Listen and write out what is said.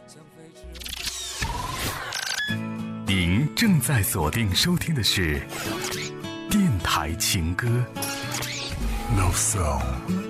您正在锁定收听的是电台情歌 Love Song。